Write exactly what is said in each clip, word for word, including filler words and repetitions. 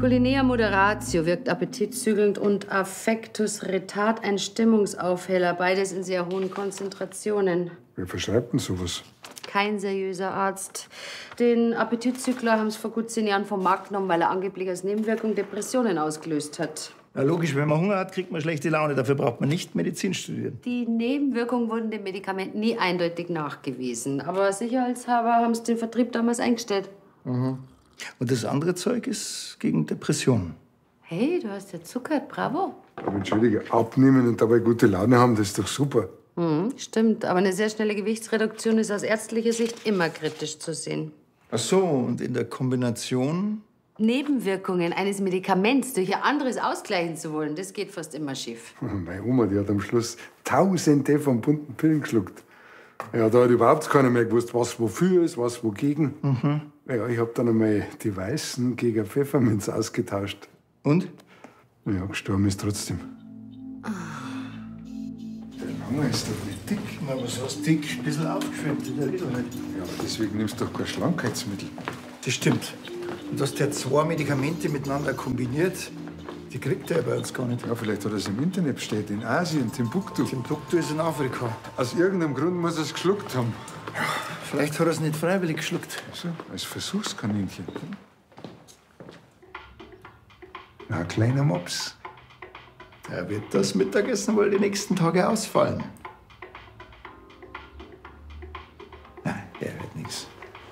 Culinea moderatio wirkt appetitzügelnd und Affectus retard ein Stimmungsaufheller, beides in sehr hohen Konzentrationen. Wer verschreibt denn sowas? Kein seriöser Arzt. Den Appetitzügler haben sie vor gut zehn Jahren vom Markt genommen, weil er angeblich als Nebenwirkung Depressionen ausgelöst hat. Na logisch, wenn man Hunger hat, kriegt man schlechte Laune. Dafür braucht man nicht Medizin studieren. Die Nebenwirkungen wurden dem Medikament nie eindeutig nachgewiesen. Aber sicherheitshalber haben sie den Vertrieb damals eingestellt. Mhm. Und das andere Zeug ist gegen Depressionen. Hey, du hast ja zuckert, bravo. Aber entschuldige, abnehmen und dabei gute Laune haben, das ist doch super. Mhm, stimmt, aber eine sehr schnelle Gewichtsreduktion ist aus ärztlicher Sicht immer kritisch zu sehen. Ach so, und in der Kombination? Nebenwirkungen eines Medikaments durch ein anderes ausgleichen zu wollen, das geht fast immer schief. Meine Oma, die hat am Schluss Tausende von bunten Pillen geschluckt. Ja, da hat überhaupt keiner mehr gewusst, was wofür ist, was wogegen. Mhm. Ja, ich hab dann einmal die Weißen gegen Pfefferminz ausgetauscht. Und? Ja, gestorben ist trotzdem. Der Lange ist doch nicht dick. Na, was heißt dick? Ein bisschen aufgeschwemmt, der Riedel halt. Ja, aber deswegen nimmst du doch kein Schlankheitsmittel. Das stimmt. Und dass der zwei Medikamente miteinander kombiniert, die kriegt er bei uns gar nicht. Ja, vielleicht hat er es im Internet bestellt, in Asien, Timbuktu. Timbuktu ist in Afrika. Aus irgendeinem Grund muss er es geschluckt haben. Vielleicht hat er es nicht freiwillig geschluckt. So, als Versuchskaninchen. Na, ein kleiner Mops. Der wird das Mittagessen wohl die nächsten Tage ausfallen. Nein, der wird nichts.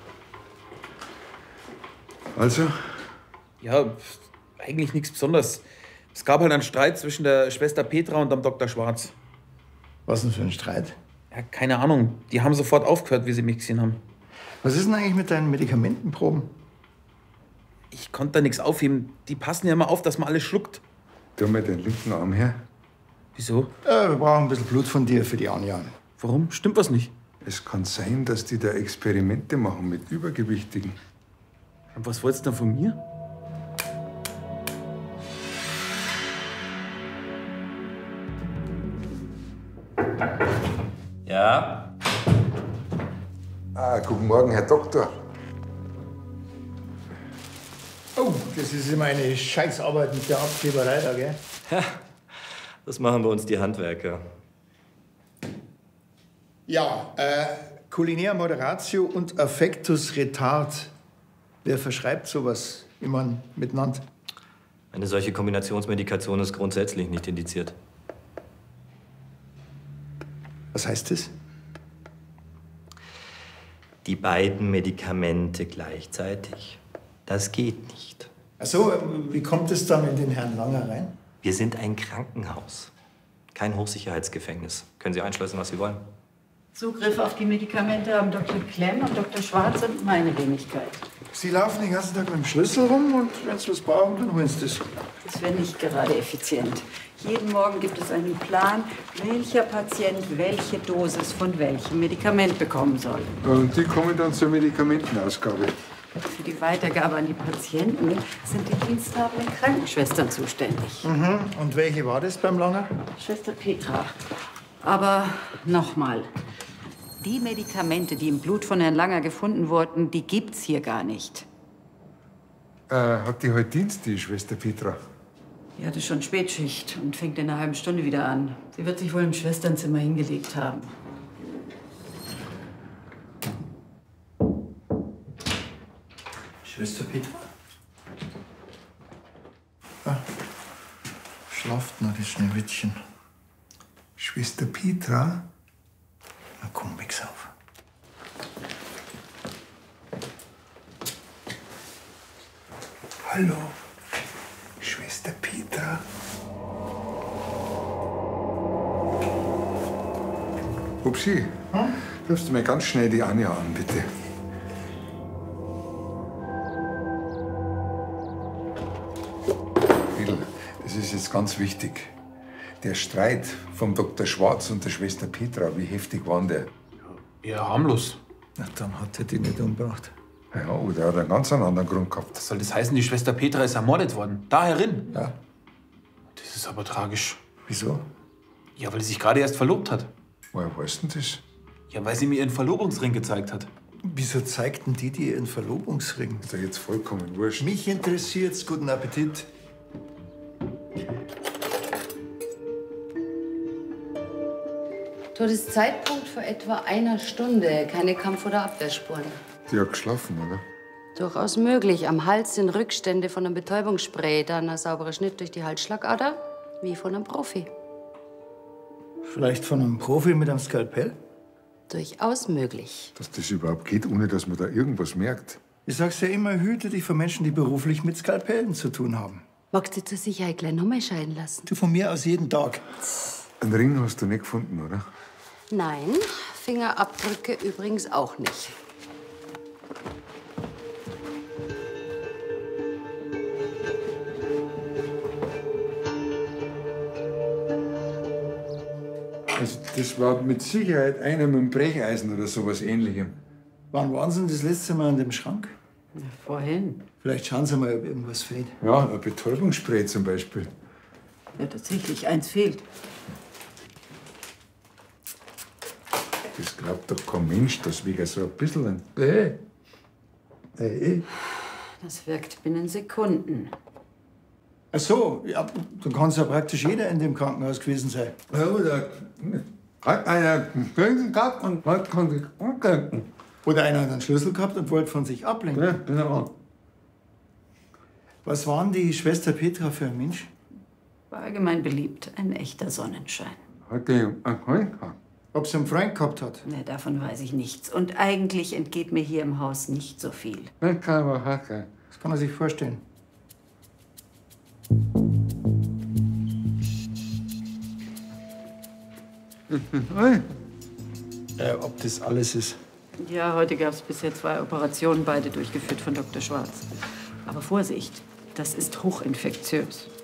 Also? Ja, eigentlich nichts Besonderes. Es gab halt einen Streit zwischen der Schwester Petra und dem Doktor Schwarz. Was denn für ein Streit? Ja, keine Ahnung. Die haben sofort aufgehört, wie sie mich gesehen haben. Was ist denn eigentlich mit deinen Medikamentenproben? Ich konnte da nichts aufheben. Die passen ja immer auf, dass man alles schluckt. Tu mal den linken Arm her. Wieso? Ja, wir brauchen ein bisschen Blut von dir für die Anjagen. Warum? Stimmt was nicht? Es kann sein, dass die da Experimente machen mit Übergewichtigen. Und was wolltest du denn von mir? Ja? Ah, guten Morgen, Herr Doktor. Oh, das ist immer eine Scheißarbeit mit der Abkleberei da, gell? Ja, das machen bei uns die Handwerker. Ja, äh, Culinea moderatio und Affectus retard. Wer verschreibt sowas immer miteinander? Eine solche Kombinationsmedikation ist grundsätzlich nicht indiziert. Was heißt das? Die beiden Medikamente gleichzeitig, das geht nicht. Ach so, wie kommt es dann in den Herrn Langer rein? Wir sind ein Krankenhaus, kein Hochsicherheitsgefängnis. Können Sie einschleusen, was Sie wollen. Zugriff auf die Medikamente haben Doktor Klemm und Doktor Schwarz und meine Wenigkeit. Sie laufen den ganzen Tag mit dem Schlüssel rum und wenn Sie was brauchen, dann holen Sie das. Das wäre nicht gerade effizient. Jeden Morgen gibt es einen Plan, welcher Patient welche Dosis von welchem Medikament bekommen soll. Und die kommen dann zur Medikamentenausgabe. Für die Weitergabe an die Patienten sind die diensthabenden Krankenschwestern zuständig. Mhm. Und welche war das beim Langer? Schwester Petra. Aber nochmal. Die Medikamente, die im Blut von Herrn Langer gefunden wurden, die gibt's hier gar nicht. Äh, hat die heute Dienst, die Schwester Petra? Die hatte schon Spätschicht und fängt in einer halben Stunde wieder an. Sie wird sich wohl im Schwesternzimmer hingelegt haben. Schwester Petra? Ah, schlaft noch das Schneewittchen. Schwester Petra? Na komm, wechs auf. Hallo, Schwester Petra. Upsi, hm? Rufst du mir ganz schnell die Anja an, bitte. Riedl, das ist jetzt ganz wichtig. Der Streit vom Doktor Schwarz und der Schwester Petra, wie heftig war der? Ja, harmlos. Na, dann hat er die nicht umgebracht. Ja, oder er hat einen ganz anderen Grund gehabt. Soll das heißen, die Schwester Petra ist ermordet worden? Da herin? Ja. Das ist aber tragisch. Wieso? Ja, weil sie sich gerade erst verlobt hat. Woher weißt du denn das? Ja, weil sie mir ihren Verlobungsring gezeigt hat. Wieso zeigten die dir ihren Verlobungsring? Ist ja jetzt vollkommen wurscht. Mich interessiert's. Guten Appetit. Todeszeitpunkt vor etwa einer Stunde. Keine Kampf- oder Abwehrspuren. Die hat geschlafen, oder? Durchaus möglich. Am Hals sind Rückstände von einem Betäubungsspray, dann ein sauberer Schnitt durch die Halsschlagader, wie von einem Profi. Vielleicht von einem Profi mit einem Skalpell? Durchaus möglich. Dass das überhaupt geht, ohne dass man da irgendwas merkt. Ich sag's ja immer, hüte dich vor Menschen, die beruflich mit Skalpellen zu tun haben. Magst du zur Sicherheit gleich nochmal scheiden lassen? Du von mir aus jeden Tag. Einen Ring hast du nicht gefunden, oder? Nein, Fingerabdrücke übrigens auch nicht. Also das war mit Sicherheit einer mit einem Brecheisen oder sowas Ähnlichem. Wann waren Sie denn das letzte Mal an dem Schrank? Ja, vorhin. Vielleicht schauen Sie mal, ob irgendwas fehlt. Ja, ein Betäubungsspray zum Beispiel. Ja, tatsächlich, eins fehlt. Das glaubt doch kein Mensch, dass wegen so ein bisschen ein... Äh. Äh. Das wirkt binnen Sekunden. Ach so, ja, dann kann es ja praktisch jeder in dem Krankenhaus gewesen sein. Ja, oder hat einer einen Schlüssel gehabt und hat kann sich umlenken. Oder einer hat einen Schlüssel gehabt und wollte von sich ablenken. Ja, genau. Was war denn die Schwester Petra für ein Mensch? War allgemein beliebt. Ein echter Sonnenschein. Hat die einen Freund gehabt? Ob sie einen Freund gehabt hat? Ne, davon weiß ich nichts. Und eigentlich entgeht mir hier im Haus nicht so viel. Das kann aber hart sein. Das kann man sich vorstellen. Äh, ob das alles ist. Ja, heute gab es bisher zwei Operationen, beide durchgeführt von Doktor Schwarz. Aber Vorsicht, das ist hochinfektiös.